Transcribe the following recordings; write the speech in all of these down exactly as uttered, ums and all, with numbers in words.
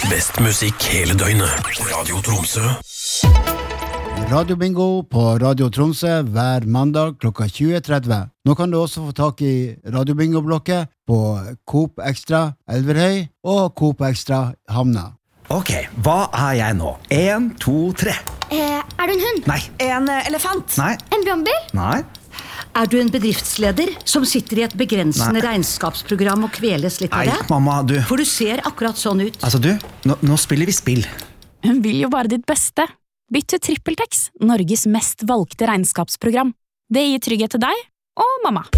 Best musikk hele døgnet. Radio Tromsø. Radio Bingo på Radio Tromsø hver mandag klokka tjue tretti. Nå kan du også få tak i Radio Bingo-blokket på Coop Extra Elverhøy og Coop Extra Hamna. Ok, hva er jeg nå? En, to, tre. Eh, er du en hund? Nei. En eh, elefant? Nei. En brannbil? Nei. Er du en bedriftsleder som sitter i et begrensende Nei. regnskapsprogram og kveles litt av Nei, det? mamma, du. For du ser akkurat sånn ut. Altså du, nå, nå spiller vi spill. Hun vil jo bare ditt beste. Bytt til TrippelTex, Norges mest valgte regnskapsprogram. Det gir trygghet til deg og mamma.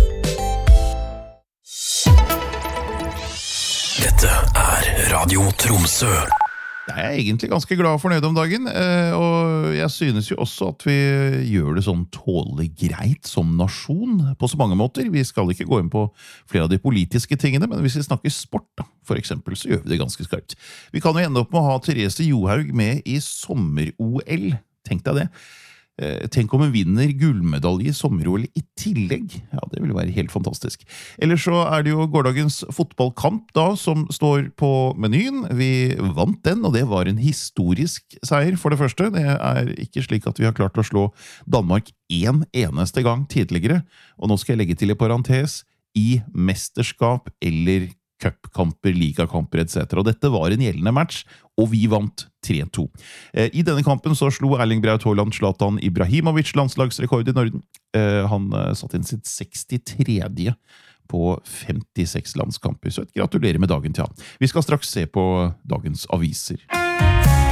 Dette er Radio Tromsø. Jeg er egentlig ganske glad og fornøyd om dagen, og jeg synes jo også at vi gjør det sånn tålelig greit som nasjon på så mange måter. Vi skal ikke gå inn på flere av de politiske tingene, men hvis vi snakker sport da, for eksempel, så gjør vi det ganske skarpt. Vi kan jo ende opp med å ha Therese Johaug med i sommer-O L. Tenk deg det. Tenk om hun vinner gullmedalje i sommer-O L i tillegg. Ja, det vil være helt fantastisk. Ellers så er det jo gårdagens fotballkamp da, som står på menyen. Vi vant den, og det var en historisk seier for det første. Det er ikke slik at vi har klart å slå Danmark en eneste gang tidligere. Og nå skal jeg legge til i parentes, i mesterskap eller cupkamper, ligakamper et cetera. Og dette var en gjeldende match, og vi vant tre to. I denne kampen så slo Erling Braut Haaland Zlatan Ibrahimovic landslagsrekord i Norden. Han satt inn sitt sekstitredje på femtiseks landskamper, så et gratulerer med dagen til han. Vi skal straks se på dagens aviser.